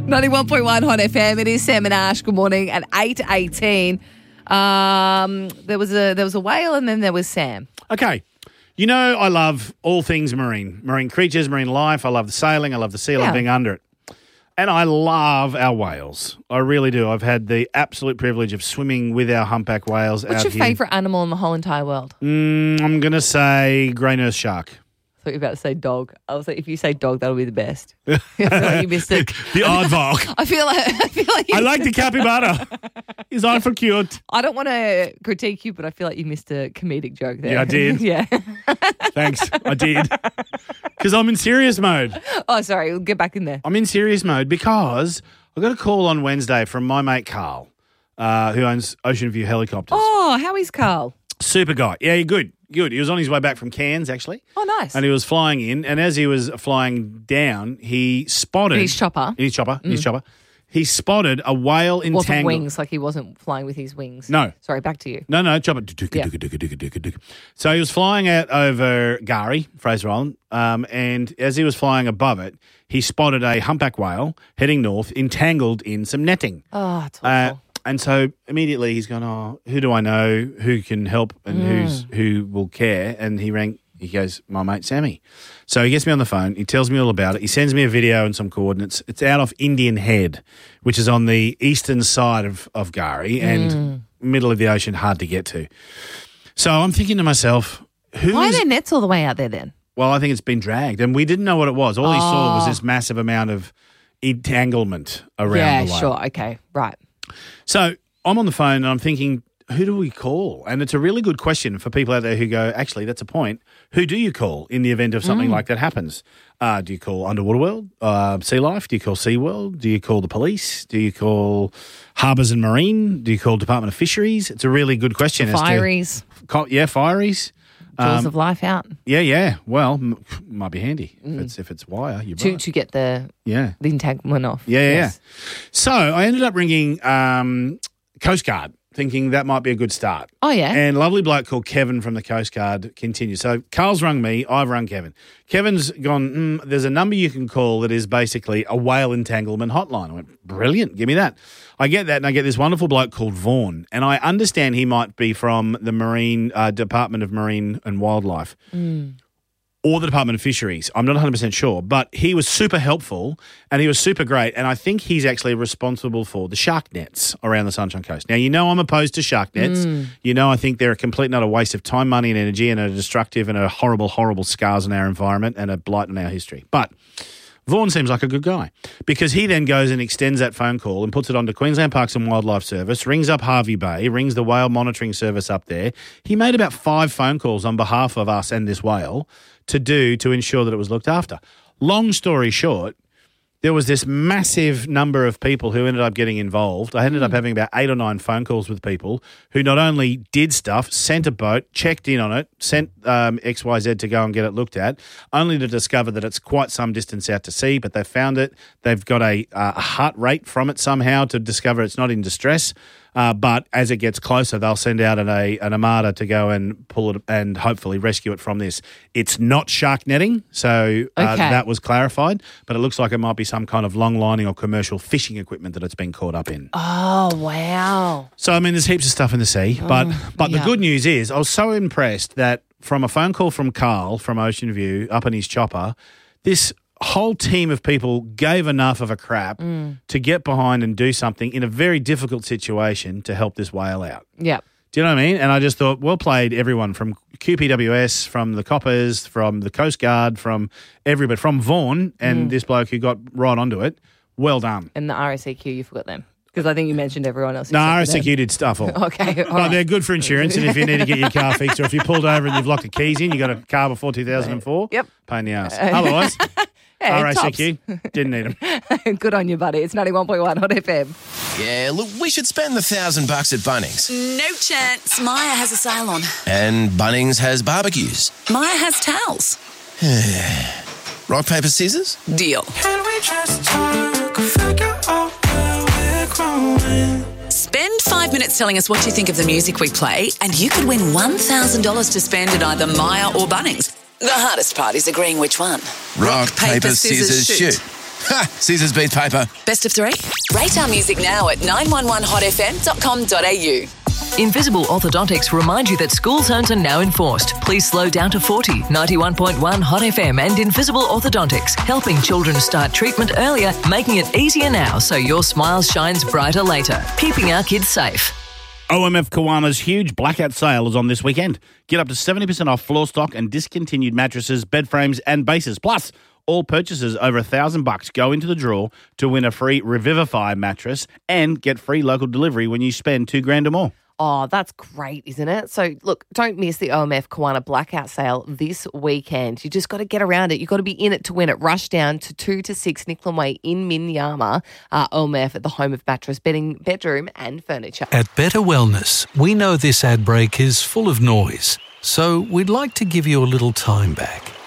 91.1 Hot FM. It is Sam and Ash. Good morning. At 8:18, there was a whale and then there was Sam. Okay. You know I love all things marine creatures, marine life. I love the sailing. I love the sea. I love being under it. And I love our whales. I really do. I've had the absolute privilege of swimming with our humpback whales out here. What's your favourite animal in the whole entire world? I'm going to say grey nurse shark. I thought you were about to say dog. I was like, if you say dog, that'll be the best. I feel like you missed it. The aardvark. I feel like I like the capybara. He's awful cute. I don't want to critique you, but I feel like you missed a comedic joke there. Yeah, I did. Yeah. Thanks. I did. Because I'm in serious mode. Oh, sorry. We'll get back in there. I'm in serious mode because I got a call on Wednesday from my mate Carl, who owns Ocean View Helicopters. Oh, how is Carl? Super guy. Yeah, good. Good. He was on his way back from Cairns, actually. Oh, nice. And he was flying in, and as he was flying down, he spotted... In his chopper. He spotted a whale entangled... Wasn't wings, like he wasn't flying with his wings. No. Sorry, back to you. No, chopper. Yeah. So he was flying out over Gari, Fraser Island, and as he was flying above it, he spotted a humpback whale heading north, entangled in some netting. Oh, it's awful. And so immediately he's gone, oh, who do I know who can help and who will care? And he goes, my mate Sammy. So he gets me on the phone. He tells me all about it. He sends me a video and some coordinates. It's out off Indian Head, which is on the eastern side of Gari and middle of the ocean, hard to get to. So I'm thinking to myself, why are there nets all the way out there then? Well, I think it's been dragged and we didn't know what it was. All he saw was this massive amount of entanglement around the whale. Yeah, sure. Okay, right. So I'm on the phone and I'm thinking, who do we call? And it's a really good question for people out there who go, actually, that's a point. Who do you call in the event of something like that happens? Do you call Underwater World, Sea Life? Do you call SeaWorld? Do you call the police? Do you call Harbours and Marine? Do you call Department of Fisheries? It's a really good question. Fireys. Fireys. Jaws of life out. Yeah. Well, might be handy if it's wire. You're right. To get the entanglement off. Yeah. So I ended up ringing Coast Guard, thinking that might be a good start. Oh, yeah. And a lovely bloke called Kevin from the Coast Guard continues. So Carl's rung me, I've rung Kevin. Kevin's gone, there's a number you can call that is basically a whale entanglement hotline. I went, brilliant, give me that. I get that, and I get this wonderful bloke called Vaughan, and I understand he might be from the Marine Department of Marine and Wildlife. Or the Department of Fisheries. I'm not 100% sure, but he was super helpful and he was super great, and I think he's actually responsible for the shark nets around the Sunshine Coast. Now, you know I'm opposed to shark nets. You know I think they're a complete and utter waste of time, money and energy and are destructive and are horrible, horrible scars on our environment and a blight on our history. But Vaughan seems like a good guy because he then goes and extends that phone call and puts it onto Queensland Parks and Wildlife Service, rings up Harvey Bay, rings the whale monitoring service up there. He made about 5 phone calls on behalf of us and this whale to ensure that it was looked after. Long story short, there was this massive number of people who ended up getting involved. I ended up having about 8 or 9 phone calls with people who not only did stuff, sent a boat, checked in on it, sent XYZ to go and get it looked at, only to discover that it's quite some distance out to sea, but they found it. They've got a heart rate from it somehow to discover it's not in distress. But as it gets closer, they'll send out an armada to go and pull it and hopefully rescue it from this. It's not shark netting, so that was clarified, but it looks like it might be some kind of long lining or commercial fishing equipment that it's been caught up in. Oh, wow. So, I mean, there's heaps of stuff in the sea, but the good news is I was so impressed that from a phone call from Carl from Ocean View up in his chopper, this whole team of people gave enough of a crap to get behind and do something in a very difficult situation to help this whale out. Yeah. Do you know what I mean? And I just thought, well played, everyone from QPWS, from the Coppers, from the Coast Guard, from everybody, from Vaughan and this bloke who got right onto it. Well done. And the RSEQ, you forgot them. Because I think you mentioned everyone else. No, RSEQ did stuff all. Okay. But they're good for insurance, and if you need to get your car fixed or if you pulled over and you've locked the keys in, you got a car before 2004, Yep. pain in the ass. Otherwise... Yeah, RACQ, didn't need them. Good on you, buddy. It's 91.1 Hot FM. Yeah, look, we should spend the $1,000 at Bunnings. No chance. Maya has a sale on. And Bunnings has barbecues. Maya has towels. Rock, paper, scissors? Deal. Can we just talk? Figure out where we're growing. Spend 5 minutes telling us what you think of the music we play, and you could win $1,000 to spend at either Maya or Bunnings. The hardest part is agreeing which one. Rock, paper, scissors, shoot. Ha! Scissors, beat paper. Best of 3? Rate our music now at 911hotfm.com.au. Invisible Orthodontics remind you that school zones are now enforced. Please slow down to 40. 91.1 Hot FM and Invisible Orthodontics, helping children start treatment earlier, making it easier now so your smile shines brighter later. Keeping our kids safe. OMF Kawana's huge blackout sale is on this weekend. Get up to 70% off floor stock and discontinued mattresses, bed frames and bases. Plus, all purchases over $1,000 go into the draw to win a free Revivify mattress and get free local delivery when you spend $2,000 or more. Oh, that's great, isn't it? So, look, don't miss the OMF Kawana blackout sale this weekend. You just got to get around it. You've got to be in it to win it. Rush down to 2 to 6 Nicklin Way in Minyama. OMF at the home of mattress, bedding, bedroom and furniture. At Better Wellness, we know this ad break is full of noise, so we'd like to give you a little time back.